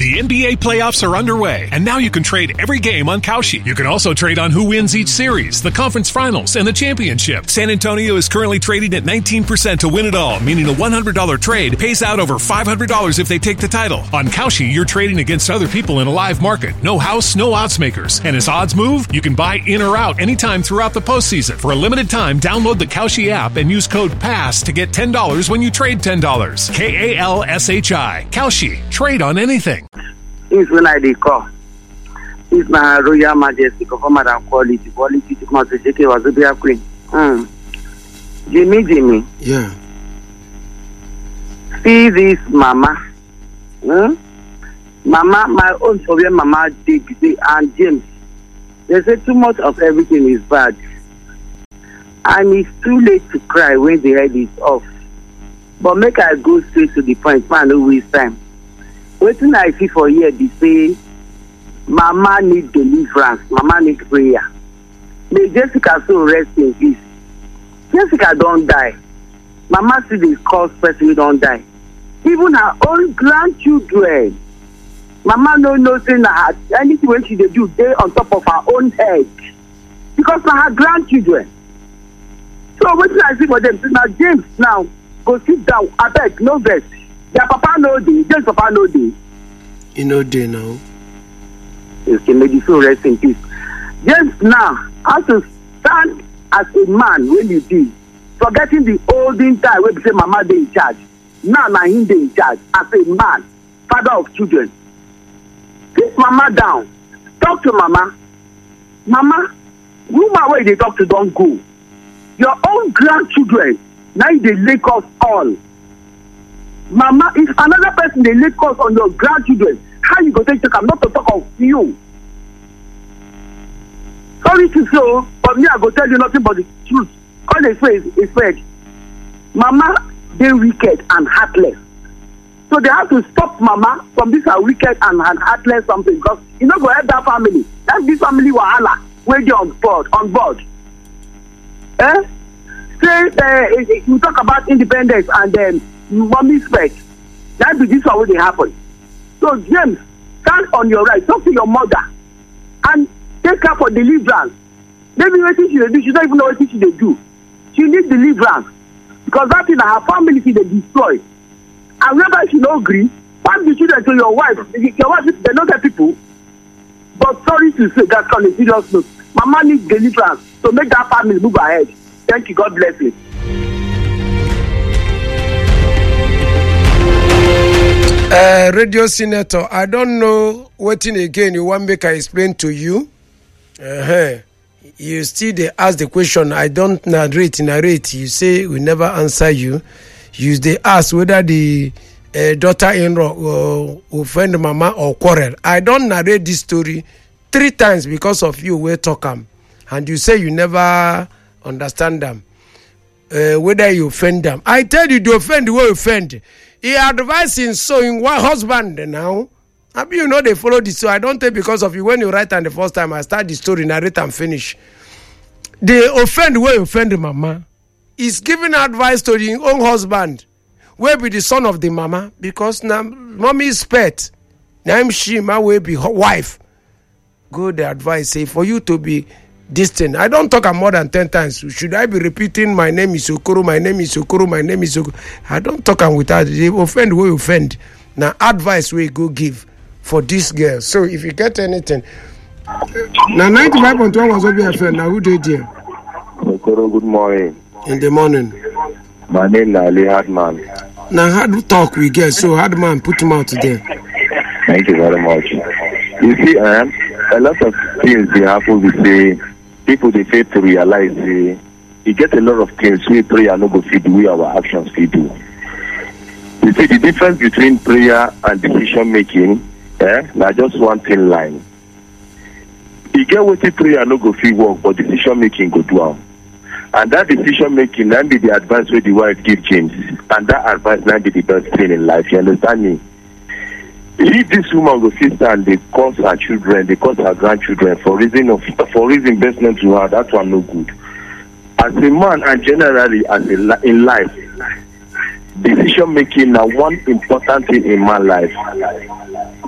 The NBA playoffs are underway, and now you can trade every game on Kalshi. You can also trade on who wins each series, the conference finals, and the championship. San Antonio is currently trading at 19% to win it all, meaning a $100 trade pays out over $500 if they take the title. On Kalshi, you're trading against other people in a live market. No house, no odds makers. And as odds move, you can buy in or out anytime throughout the postseason. For a limited time, download the Kalshi app and use code PASS to get $10 when you trade $10. KALSHI. Kalshi. Trade on anything. This when I call. This my Royal Majesty of Madam Quality to come to JK Wazubia Queen. Jimmy. Yeah. See this mama. Mama, my own problem, Mama Digby and James. They say too much of everything is bad. And it's too late to cry when the head is off. But make I go straight to the point, man, no waste time. Waiting I see for here, they say, Mama need deliverance, Mama need prayer. May Jessica so rest in peace. Jessica don't die. Mama see the cause person who don't die. Even her own grandchildren. Mama no saying that anything when she do, they on top of her own head. Because for her grandchildren. So what I see for them? Now James now go sit down. I beg, no verse. Their papa no day. James papa no day. You know day now. Okay, may the soul rest in peace. James now has to stand as a man when you do. Forgetting the olden time when we say Mama dey in charge. Now him dey in charge as a man, father of children. Sit Mama down. Talk to Mama. Mama, woman where they talk to don't go. Your own grandchildren, now they lake us all. Mama, if another person they lake us on your grandchildren, how you go take I'm not to talk of you. Sorry to say, but me I go tell you nothing but the truth. All they say is said. Mama, they wicked and heartless. So they have to stop Mama from this wicked and heartless something because you know go help that family. That's this family wahala where they on board. Say you talk about independence and mommy spec. That be this one where they happen. So James, stand on your right, talk to your mother and take her for deliverance. Maybe what she do, she don't even know what she do. She needs deliverance. Because that thing her family she they destroy. And whenever she no agree, pass the children to your wife. Your wife they know the people. But sorry to say that's on a serious note. Mama needs deliverance to make that family move ahead. Thank you. God bless you. Radio Senator, I don't know what thing again you want make I explain to you. You still they ask the question. I don't narrate. You say we never answer you. You they ask whether the daughter-in-law will offend Mama or quarrel. I don't narrate this story 3 times because of you. We talk and you say you never understand them. Whether you offend them, I tell you to offend the way you offend. He advising so in one husband now. I mean, you know they follow this, so I don't take because of you. When you write and the first time I start the story, narrate and finish. They offend the way you offend Mama. He's giving advice to your own husband. Where be the son of the Mama? Because now Mommy is pet. Now she my way be her wife. Go the advice say for you to be distant. I don't talk more than 10 times. Should I be repeating my name is Okoro, my name is Okoro, my name is Okoro? I don't talk without they offend where you offend. Now advice we go give for this girl. So if you get anything. Now 95.1 was OBFN. Now who did here? Okoro, good morning. In the morning. My name is Ali Hardman. Now hard talk we get, so Hardman put him out today. Thank you very much. You see, a lot of things they happen we say people they fail to realize you get a lot of things we prayer no go fit do, we our actions fit do. You see the difference between prayer and decision making, now just one thin line. You get what prayer no go fit work, but decision making go do am. And that decision making now be the advice where the wife give James. And that advice now be the best thing in life. You understand me? If this woman go sit and they cause her children, they cause her grandchildren for reason best known to her, that one no good. As a man and generally in life, decision making now one important thing in my life.